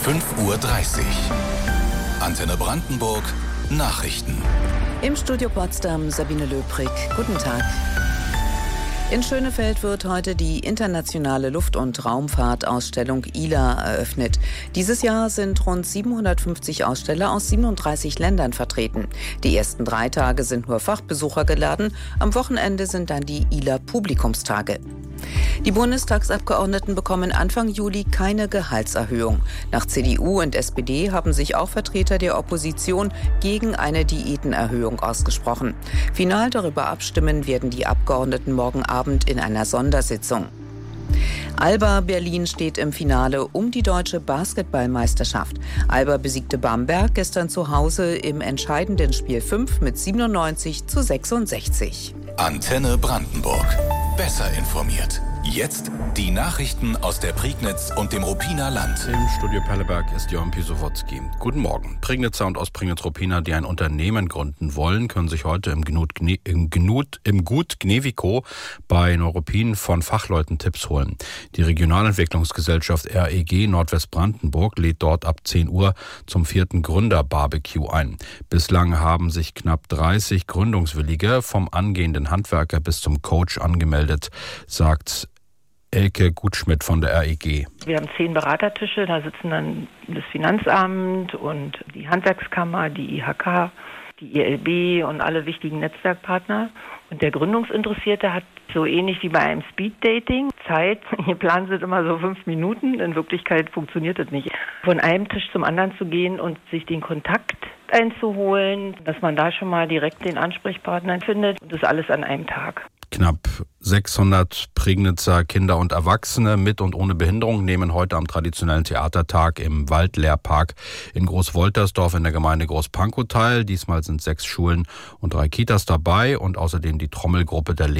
5:30 Uhr. Antenne Brandenburg Nachrichten. Im Studio Potsdam Sabine Löbrig. Guten Tag. In Schönefeld wird heute die internationale Luft- und Raumfahrtausstellung ILA eröffnet. Dieses Jahr sind rund 750 Aussteller aus 37 Ländern vertreten. Die ersten 3 Tage sind nur Fachbesucher geladen. Am Wochenende sind dann die ILA-Publikumstage. Die Bundestagsabgeordneten bekommen Anfang Juli keine Gehaltserhöhung. Nach CDU und SPD haben sich auch Vertreter der Opposition gegen eine Diätenerhöhung ausgesprochen. Final darüber abstimmen werden die Abgeordneten morgen Abend in einer Sondersitzung. Alba Berlin steht im Finale um die deutsche Basketballmeisterschaft. Alba besiegte Bamberg gestern zu Hause im entscheidenden Spiel 5 mit 97:66. Antenne Brandenburg. Besser informiert. Jetzt die Nachrichten aus der Prignitz und dem Ruppiner Land. Im Studio Perleberg ist Johann Pisowotzki. Guten Morgen. Prignitzer und Ostprignitz-Ruppiner, die ein Unternehmen gründen wollen, können sich heute im Gut Gneviko bei Neuruppin von Fachleuten Tipps holen. Die Regionalentwicklungsgesellschaft REG Nordwestbrandenburg lädt dort ab 10 Uhr zum 4. Gründer-Barbecue ein. Bislang haben sich knapp 30 Gründungswillige vom angehenden Handwerker bis zum Coach angemeldet, sagt Elke Gutschmidt von der REG. Wir haben 10 Beratertische, da sitzen dann das Finanzamt und die Handwerkskammer, die IHK, die ILB und alle wichtigen Netzwerkpartner. Und der Gründungsinteressierte hat so ähnlich wie bei einem Speeddating Zeit. Hier planen sie immer so 5 Minuten. In Wirklichkeit funktioniert das nicht. Von einem Tisch zum anderen zu gehen und sich den Kontakt einzuholen, dass man da schon mal direkt den Ansprechpartner findet. Und das alles an einem Tag. Knapp 600 Prignitzer Kinder und Erwachsene mit und ohne Behinderung nehmen heute am traditionellen Theatertag im Waldlehrpark in Großwoltersdorf in der Gemeinde Großpankow teil. Diesmal sind 6 Schulen und 3 Kitas dabei und außerdem die Trommelgruppe der